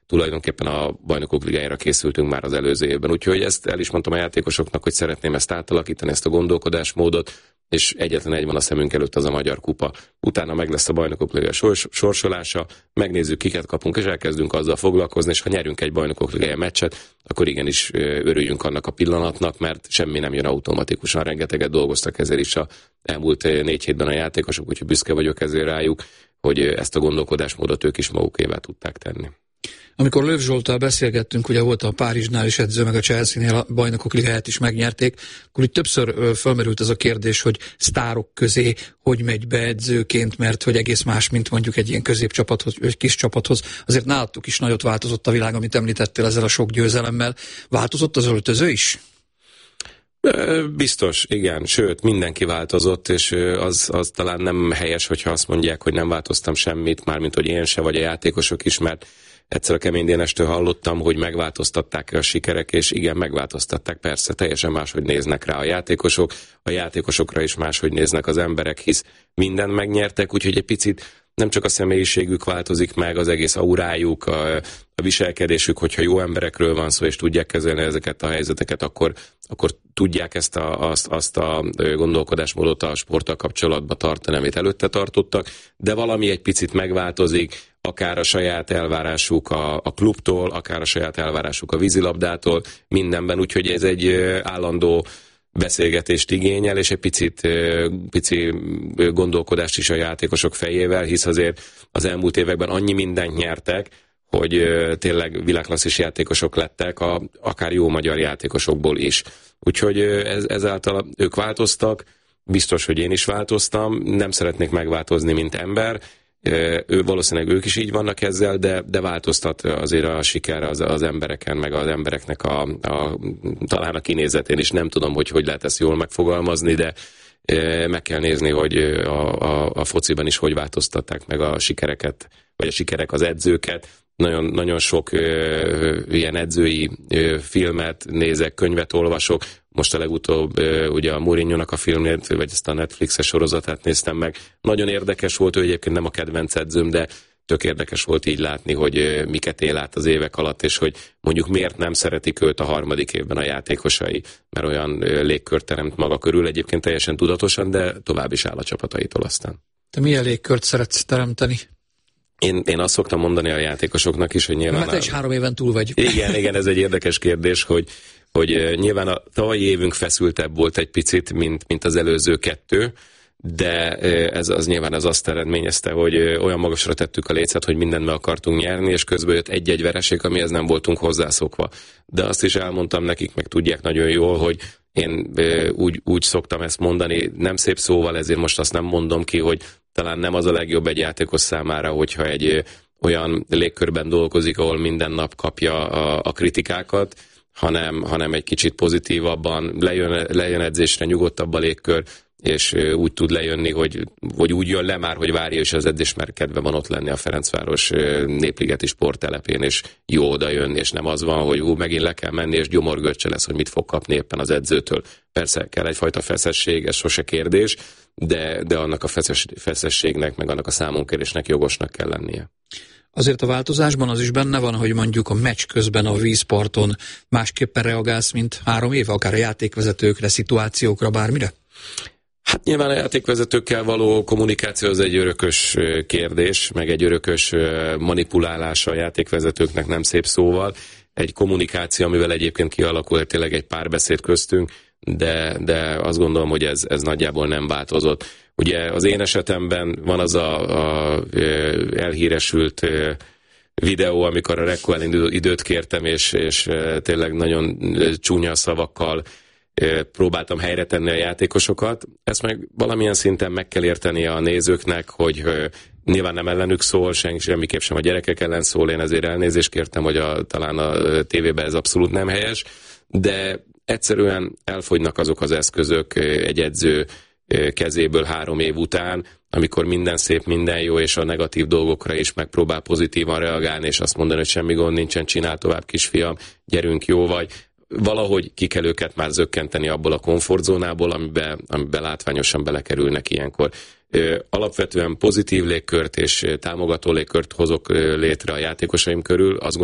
tulajdonképpen a Bajnokok Ligájára készültünk már az előző évben. Úgyhogy ezt el is mondtam a játékosoknak, hogy szeretném ezt átalakítani, ezt a gondolkodásmódot, és egyetlen egy van a szemünk előtt, az a Magyar Kupa. Utána meg lesz a Bajnokok Ligája sorsolása, megnézzük, kiket kapunk, és elkezdünk azzal foglalkozni, és ha nyerünk egy Bajnokok Ligája meccset, akkor igenis örüljünk annak a pillanatnak, mert semmi nem jön automatikusan. Rengeteget dolgoztak ezért is a elmúlt 4 hétben a játékosok, úgyhogy büszke vagyok ezért rájuk, hogy ezt a gondolkodásmódot ők is magukévá tudták tenni. Amikor Löw Zsolttal beszélgettünk, ugye volt a Párizsnál is edző, meg a Chelsea-nél a Bajnokok Ligáját is megnyerték, akkor itt többször felmerült ez a kérdés, hogy sztárok közé hogy megy be edzőként, mert hogy egész más, mint mondjuk egy ilyen középcsapathoz, egy kis csapathoz. Azért nálatok is nagyot változott a világ, amit említettél ezzel a sok győzelemmel. Változott az öltöző is? Biztos, igen. Sőt, mindenki változott, és az talán nem helyes, hogyha azt mondják, hogy nem változtam semmit, mármint hogy én se, vagy a játékosok is, mert egyszer a Kemény Dénestől hallottam, hogy megváltoztatták a sikerek, és igen, megváltoztatták, persze, teljesen máshogy néznek rá a játékosokra is máshogy néznek az emberek, hisz mindent megnyertek, úgyhogy egy picit nem csak a személyiségük változik meg, az egész aurájuk, a viselkedésük, hogyha jó emberekről van szó, és tudják kezelni ezeket a helyzeteket, akkor tudják azt a gondolkodásmódot a sporttal kapcsolatban tartani, amit előtte tartottak, de valami egy picit megváltozik, akár a saját elvárásuk a klubtól, akár a saját elvárásuk a vízilabdától, mindenben, úgyhogy ez egy állandó beszélgetést igényel, és egy pici gondolkodást is a játékosok fejével, hisz azért az elmúlt években annyi mindent nyertek, hogy tényleg világklasszis játékosok lettek, akár jó magyar játékosokból is. Úgyhogy ezáltal ők változtak, biztos, hogy én is változtam, nem szeretnék megváltozni, mint ember, valószínűleg ők is így vannak ezzel, de változtat azért a siker az embereken, meg az embereknek talán a kinézetén is. Nem tudom, hogy lehet ezt jól megfogalmazni, de meg kell nézni, hogy a fociban is hogy változtatták meg a sikereket, vagy a sikerek az edzőket. Nagyon, nagyon sok ilyen edzői filmet nézek, könyvet olvasok. Most a legutóbb ugye a Mourinho-nak a filmjét, vagy ezt a Netflixes sorozatát néztem meg. Nagyon érdekes volt, ő egyébként nem a kedvenc edzőm, de tök érdekes volt így látni, hogy miket él át az évek alatt, és hogy mondjuk miért nem szeretik őt a harmadik évben a játékosai, mert olyan légkört teremt maga körül, egyébként teljesen tudatosan, de tovább is áll a csapataitól aztán. Te milyen légkört szeretsz teremteni? Én azt szoktam mondani a játékosoknak is, hogy nyilván... Mert te is 3 éven túl vagy. Igen, ez egy érdekes kérdés, hogy nyilván a tavalyi évünk feszültebb volt egy picit, mint az előző 2, de ez nyilván azt eredményezte, hogy olyan magasra tettük a lécet, hogy mindent meg akartunk nyerni, és közben jött egy-egy vereség, amihez nem voltunk hozzászokva. De azt is elmondtam nekik, meg tudják nagyon jól, hogy én úgy szoktam ezt mondani, nem szép szóval, ezért most azt nem mondom ki, hogy talán nem az a legjobb egy játékos számára, hogyha egy olyan légkörben dolgozik, ahol minden nap kapja a kritikákat, hanem egy kicsit pozitívabban lejön edzésre, nyugodtabb a légkör, és úgy tud lejönni, hogy úgy jön le már, hogy várja is az edzés, mert kedve van ott lenni a Ferencváros Népligeti sporttelepén, és jó oda jönni, és nem az van, hogy megint le kell menni, és gyomorgörcse lesz, hogy mit fog kapni éppen az edzőtől. Persze kell egyfajta feszesség, ez sose kérdés, de annak a feszességnek, meg annak a számonkérésnek jogosnak kell lennie. Azért a változásban az is benne van, hogy mondjuk a meccs közben a vízparton másképpen reagálsz, mint 3 éve, akár a játékvezetőkre, szituációkra, bármire? Hát nyilván a játékvezetőkkel való kommunikáció az egy örökös kérdés, meg egy örökös manipulálása a játékvezetőknek, nem szép szóval. Egy kommunikáció, amivel egyébként kialakul tényleg egy párbeszéd köztünk, de azt gondolom, hogy ez nagyjából nem változott. Ugye az én esetemben van az a elhíresült videó, amikor a Rekko ellen időt kértem, és tényleg nagyon csúnya szavakkal próbáltam helyre tenni a játékosokat. Ezt meg valamilyen szinten meg kell érteni a nézőknek, hogy nyilván nem ellenük szól, semmiképp sem a gyerekek ellen szól, én ezért elnézést kértem, hogy talán a tévében ez abszolút nem helyes, de egyszerűen elfogynak azok az eszközök egy edző kezéből 3 év után, amikor minden szép, minden jó, és a negatív dolgokra is megpróbál pozitívan reagálni, és azt mondani, hogy semmi gond nincsen, csinál tovább, kisfiam, gyerünk, jó vagy. Valahogy ki kell őket már zökkenteni abból a komfortzónából, amiben látványosan belekerülnek ilyenkor. Alapvetően pozitív légkört és támogató légkört hozok létre a játékosaim körül. Azt